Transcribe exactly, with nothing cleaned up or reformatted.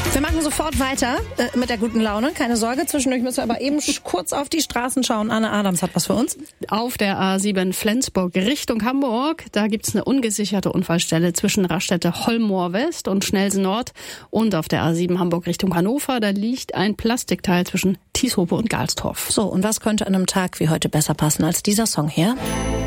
Wir machen sofort weiter äh, mit der guten Laune. Keine Sorge, zwischendurch müssen wir aber eben sch- kurz auf die Straßen schauen. Anne Adams hat was für uns. Auf der A sieben Flensburg Richtung Hamburg, da gibt's eine ungesicherte Unfallstelle zwischen Raststätte Holmoor West und Schnelsen Nord. Und auf der A sieben Hamburg Richtung Hannover, da liegt ein Plastikteil zwischen Tieshope und Galstorf. So, und was könnte an einem Tag wie heute besser passen als dieser Song hier?